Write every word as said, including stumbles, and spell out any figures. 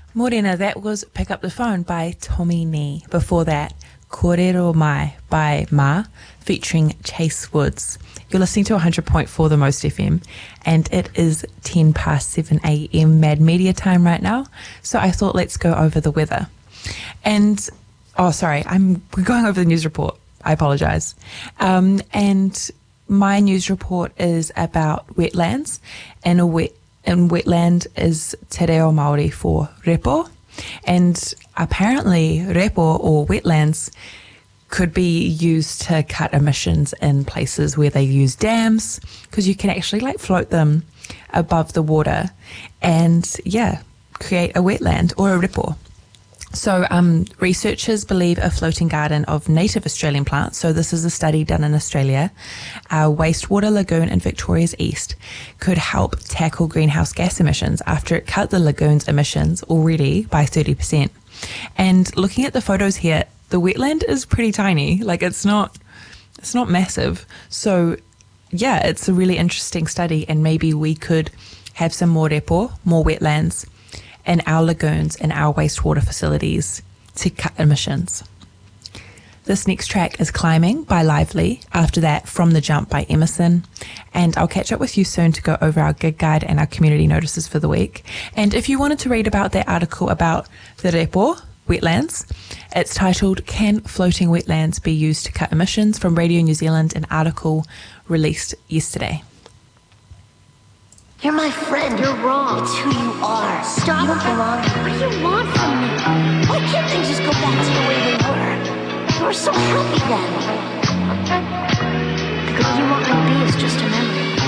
Morena, that was Pick Up the Phone by Tommy Nee. Before that, Korero Mai by Ma, featuring Chase Woods. You're listening to one hundred point four The Most F M, and it is ten past seven a.m. Mad Media time right now, so I thought let's go over the weather. And, oh, sorry, I'm we're going over the news report. I apologise. Um, and my news report is about wetlands, and a wet and wetland is te reo Māori for repo, and apparently repo or wetlands could be used to cut emissions in places where they use dams, because you can actually like float them above the water and yeah, create a wetland or a repo. So um, researchers believe a floating garden of native Australian plants, so this is a study done in Australia, a wastewater lagoon in Victoria's East, could help tackle greenhouse gas emissions after it cut the lagoon's emissions already by thirty percent. And looking at the photos here, the wetland is pretty tiny, like it's not, it's not massive. So yeah, it's a really interesting study, and maybe we could have some more repo, more wetlands, in our lagoons and our wastewater facilities to cut emissions. This next track is Climbing by Lively. After that, From the Jump by Emerson. And I'll catch up with you soon to go over our gig guide and our community notices for the week. And if you wanted to read about that article about the repo, wetlands, it's titled Can Floating Wetlands Be Used to Cut Emissions from Radio New Zealand, an article released yesterday. You're my friend. You're wrong. It's who you are. Stop. You don't belong. What do you want from me? Why can't things just go back to the way they were? You were so happy then. The girl you want me to be is just a memory.